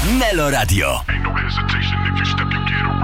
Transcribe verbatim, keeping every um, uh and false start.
Melo Radio. Ain't no hesitation if you step, you get